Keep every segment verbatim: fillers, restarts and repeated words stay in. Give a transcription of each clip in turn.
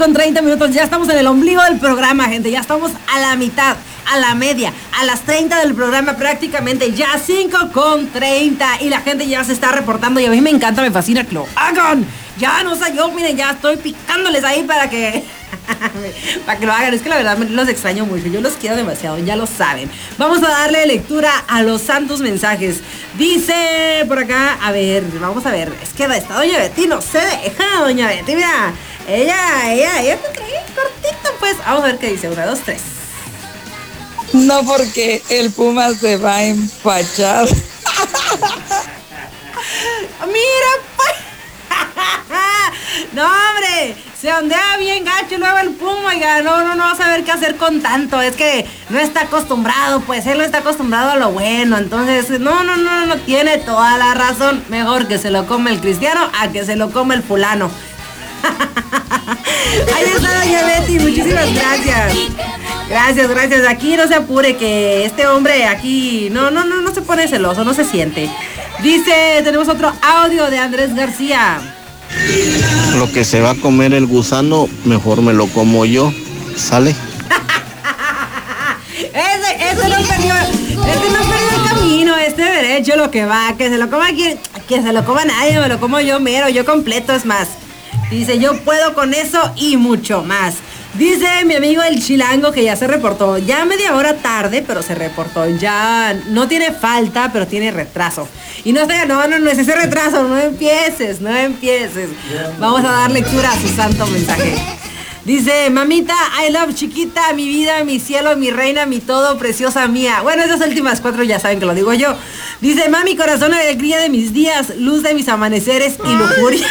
con treinta minutos, ya estamos en el ombligo del programa, gente, ya estamos a la mitad, a la media, a las treinta del programa prácticamente, ya cinco con treinta y la gente ya se está reportando y a mí me encanta, me fascina que lo hagan. Ya no sé yo, miren, ya estoy picándoles ahí para que para que lo hagan. Es que la verdad los extraño mucho, yo los quiero demasiado, ya lo saben. Vamos a darle lectura a los santos mensajes. Dice por acá, a ver, vamos a ver. Es que esta doña Betty no se deja, doña Betty, mira. Ella, ella, ella te trae cortito, pues. Vamos a ver qué dice, una, dos, tres. No, porque el Puma se va a empachar. Mira, pues. No, hombre, se ondea bien gacho luego el Puma, oiga, no, no, no va a saber qué hacer con tanto, es que no está acostumbrado, pues él no está acostumbrado a lo bueno, entonces, no, no, no, no, tiene toda la razón, mejor que se lo come el cristiano a que se lo come el fulano. Ahí está doña Betty, muchísimas gracias. Gracias, gracias, aquí no se apure que este hombre aquí, no, no, no, no se pone celoso, no se siente. Dice, tenemos otro audio de Andrés García. Lo que se va a comer el gusano, mejor me lo como yo. ¿Sale? ese, ese no perdió, este no perdió el camino, este derecho lo que va, que se lo coma quien, que se lo coma nadie, me lo como yo mero, yo completo, es más. Dice, yo puedo con eso y mucho más. Dice mi amigo el Chilango que ya se reportó, ya media hora tarde, pero se reportó, ya no tiene falta, pero tiene retraso. Y no sé, no, no, no es ese retraso, no empieces, no empieces. Vamos a dar lectura a su santo mensaje. Dice, mamita, I love chiquita, mi vida, mi cielo, mi reina, mi todo, preciosa mía. Bueno, esas últimas cuatro ya saben que lo digo yo. Dice, mami, corazón, alegría de mis días, luz de mis amaneceres y lujuria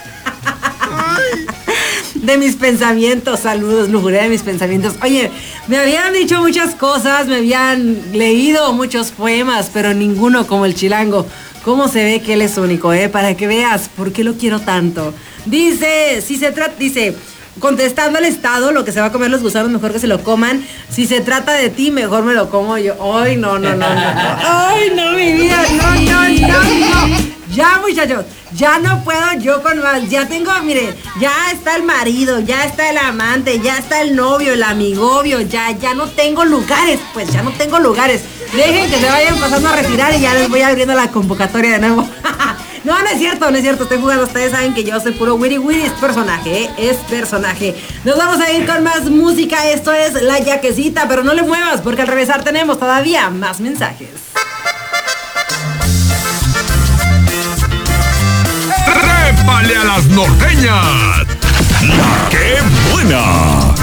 de mis pensamientos. Saludos, lujuria de mis pensamientos. Oye, me habían dicho muchas cosas, me habían leído muchos poemas, pero ninguno como el Chilango. ¿Cómo se ve que él es único, eh? Para que veas por qué lo quiero tanto. Dice, si se trata, dice, contestando al Estado, lo que se va a comer los gusanos, mejor que se lo coman. Si se trata de ti, mejor me lo como yo. Ay, no, no, no, no. Ay, no, mi vida, no, no, no, no. Ya, muchachos, ya no puedo yo con más. Ya tengo, mire, ya está el marido, ya está el amante, ya está el novio, el amigobio. Ya, ya no tengo lugares, pues ya no tengo lugares. Dejen que se vayan pasando a retirar y ya les voy abriendo la convocatoria de nuevo. No, no es cierto, no es cierto, estoy jugando. Ustedes saben que yo soy puro wiri wiri, es personaje, ¿eh? Es personaje. Nos vamos a ir con más música, esto es La Yaquecita, pero no le muevas porque al regresar tenemos todavía más mensajes. ¡Trépale a las norteñas! ¡La